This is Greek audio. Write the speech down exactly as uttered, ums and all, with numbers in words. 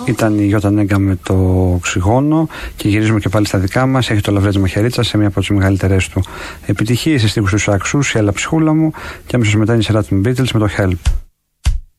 Ήταν η Γιώτα Νέγκα με το Οξυγόνο και γυρίζουμε και πάλι στα δικά μας. Έχει το Λαβρέτζ Μαχαιρίτσα σε μία από τις μεγαλύτερες του επιτυχίες. Σε στίχους του Σαξούς, η Έλα Ψυχούλα μου, και αμέσως μετά είναι η σειρά των Beatles με το Help.